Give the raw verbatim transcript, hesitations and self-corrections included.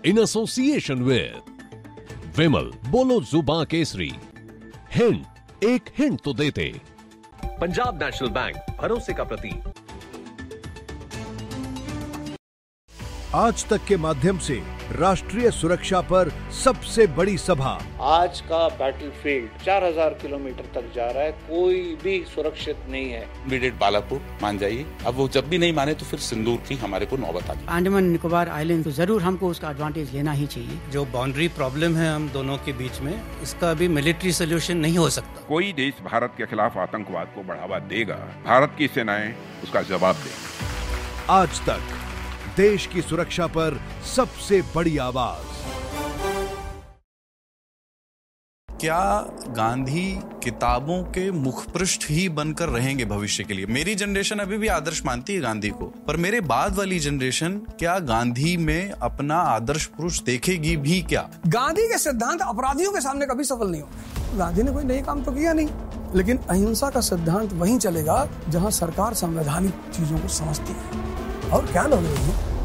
in association with विमल बोलो जुबां Kesari. Hint, एक hint तो देते। पंजाब नेशनल बैंक, भरोसे का प्रतीक। आज तक के माध्यम से राष्ट्रीय सुरक्षा पर सबसे बड़ी सभा। आज का बैटलफील्ड चार हज़ार किलोमीटर तक जा रहा है, कोई भी सुरक्षित नहीं है। इमीडिएट बालापुर मान जाइए। अब वो जब भी नहीं माने तो फिर सिंदूर की हमारे को नौबत आ गई। अंडमान निकोबार आइलैंड तो जरूर हमको उसका एडवांटेज लेना ही चाहिए। जो बाउंड्री प्रॉब्लम है हम दोनों के बीच में, इसका अभी मिलिट्री सोल्यूशन नहीं हो सकता। कोई देश भारत के खिलाफ आतंकवाद को बढ़ावा देगा, भारत की सेनाएं उसका जवाब देंगी। आज तक देश की सुरक्षा पर सबसे बड़ी आवाज। क्या गांधी किताबों के मुखपृष्ठ ही बनकर रहेंगे भविष्य के लिए? मेरी जनरेशन अभी भी आदर्श मानती है गांधी को, पर मेरे बाद वाली जनरेशन क्या गांधी में अपना आदर्श पुरुष देखेगी भी क्या? गांधी के सिद्धांत अपराधियों के सामने कभी सफल नहीं होंगे। गांधी ने कोई नई काम तो किया नहीं, लेकिन अहिंसा का सिद्धांत वहीं चलेगा जहां सरकार संवैधानिक चीजों को समझती है। और क्या लोग नहीं